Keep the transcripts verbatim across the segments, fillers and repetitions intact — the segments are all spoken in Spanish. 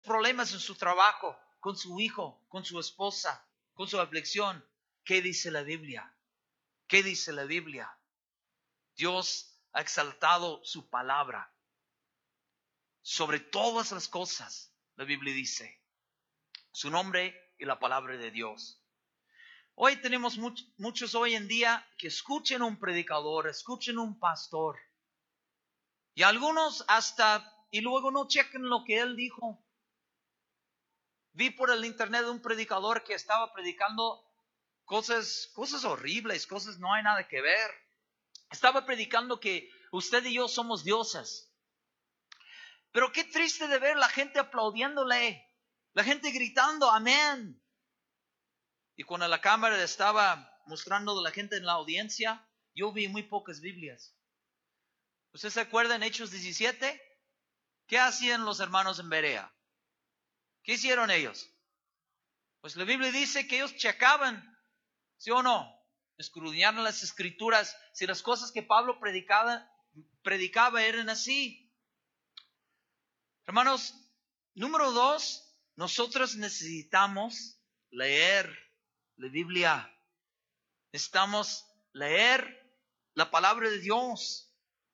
problemas en su trabajo, con su hijo, con su esposa, con su aflicción. ¿Qué dice la Biblia? ¿Qué dice la Biblia? Dios ha exaltado su palabra sobre todas las cosas. La Biblia dice su nombre y la palabra de Dios. Hoy tenemos much, muchos hoy en día que escuchen un predicador, escuchen un pastor. Y algunos hasta, y luego no chequen lo que él dijo. Vi por el internet un predicador que estaba predicando cosas, cosas horribles, cosas no hay nada que ver. Estaba predicando que usted y yo somos dioses. Pero qué triste de ver la gente aplaudiéndole, la gente gritando amén. Y cuando la cámara estaba mostrando a la gente en la audiencia, yo vi muy pocas Biblias. ¿Usted se acuerda en Hechos diecisiete? ¿Qué hacían los hermanos en Berea? ¿Qué hicieron ellos? Pues la Biblia dice que ellos checaban, ¿sí o no? Escudriñaron las escrituras, si las cosas que Pablo predicaba, predicaba eran así. Hermanos, número dos, nosotros necesitamos leer la Biblia. Necesitamos leer la palabra de Dios.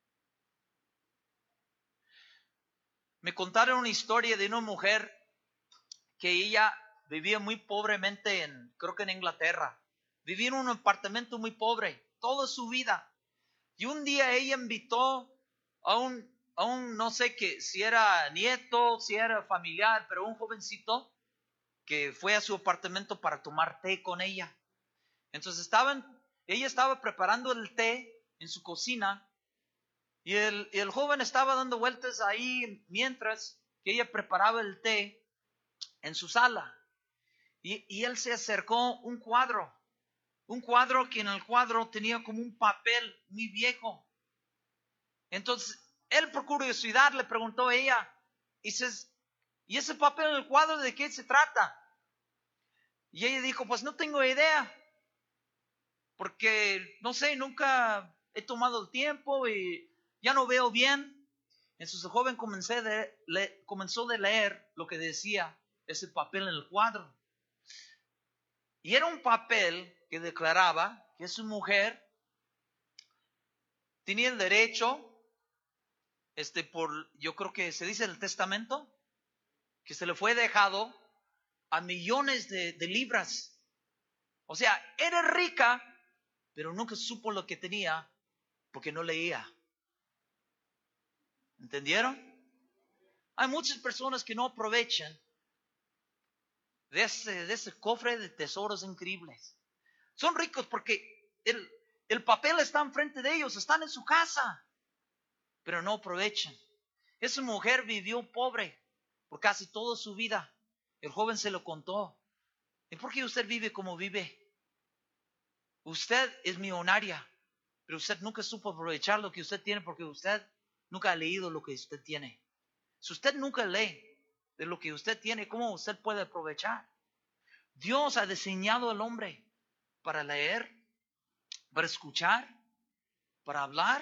Me contaron una historia de una mujer que ella vivía muy pobremente en, creo que en Inglaterra. Vivía en un apartamento muy pobre toda su vida. Y un día ella invitó a un, a un no sé qué, si era nieto, si era familiar, pero un jovencito que fue a su apartamento para tomar té con ella. Entonces estaban, ella estaba preparando el té en su cocina y el, y el joven estaba dando vueltas ahí mientras que ella preparaba el té en su sala. Y, y él se acercó un cuadro, un cuadro que en el cuadro tenía como un papel muy viejo. Entonces él por curiosidad le preguntó a ella, y dices, ¿y ese papel en el cuadro de qué se trata? Y ella dijo, pues no tengo idea, porque no sé, nunca he tomado el tiempo y ya no veo bien. Entonces el joven comencé de, le, comenzó a leer lo que decía ese papel en el cuadro. Y era un papel que declaraba que su mujer tenía el derecho, este, por, yo creo que se dice en el testamento, que se le fue dejado a millones de, de libras. O sea, era rica, pero nunca supo lo que tenía porque no leía. ¿Entendieron? Hay muchas personas que no aprovechan de ese, de ese cofre de tesoros increíbles. Son ricos porque el, el papel está enfrente de ellos, están en su casa, pero no aprovechan. Esa mujer vivió pobre por casi toda su vida. El joven se lo contó. ¿Y por qué usted vive como vive? Usted es millonaria, pero usted nunca supo aprovechar lo que usted tiene porque usted nunca ha leído lo que usted tiene. Si usted nunca lee de lo que usted tiene, ¿cómo usted puede aprovechar? Dios ha diseñado al hombre para leer, para escuchar, para hablar.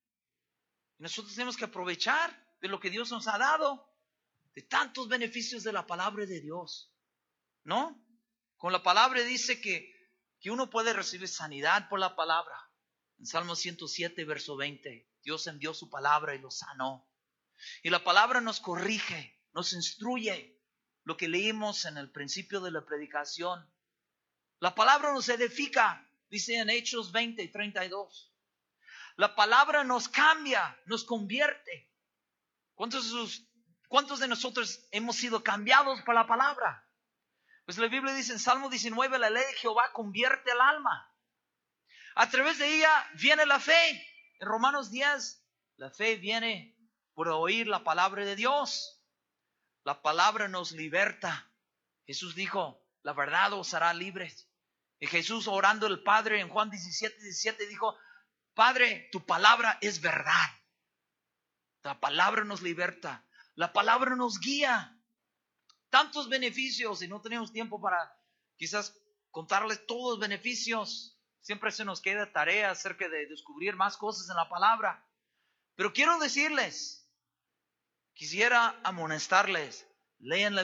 Y nosotros tenemos que aprovechar de lo que Dios nos ha dado, de tantos beneficios de la palabra de Dios, ¿no? Con la palabra dice que, que uno puede recibir sanidad por la palabra. En Salmo ciento siete, verso veinte, Dios envió su palabra y lo sanó. Y la palabra nos corrige, nos instruye, lo que leímos en el principio de la predicación. La palabra nos edifica, dice en Hechos veinte, treinta y dos. La palabra nos cambia, nos convierte. ¿Cuántos de, sus, ¿Cuántos de nosotros hemos sido cambiados por la palabra? Pues la Biblia dice en Salmo diecinueve, la ley de Jehová convierte el alma. A través de ella viene la fe. En Romanos diez, la fe viene por oír la palabra de Dios. La palabra nos liberta. Jesús dijo, la verdad os hará libres. Y Jesús orando al Padre en Juan diecisiete, diecisiete dijo, Padre, tu palabra es verdad. La palabra nos liberta. La palabra nos guía. Tantos beneficios y no tenemos tiempo para quizás contarles todos los beneficios. Siempre se nos queda tarea acerca de descubrir más cosas en la palabra. Pero quiero decirles, quisiera amonestarles, lean la